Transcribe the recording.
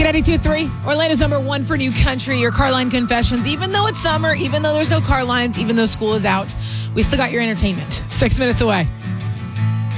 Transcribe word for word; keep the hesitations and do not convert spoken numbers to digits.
ninety-two point three, Orlando's number one for new country, your car line confessions. Even though it's summer, even though there's no car lines, even though school is out, we still got your entertainment. Six minutes away.